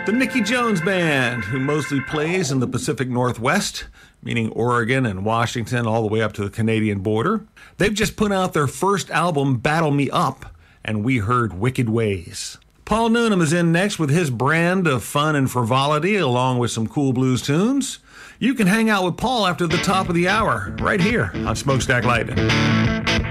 The Nicky Jones Band, who mostly plays in the Pacific Northwest, meaning Oregon and Washington, all the way up to the Canadian border. They've just put out their first album, Battle Me Up, and we heard Wicked Ways. Paul Noonan is in next with his brand of fun and frivolity, along with some cool blues tunes. You can hang out with Paul after the top of the hour, right here on Smokestack Lightning.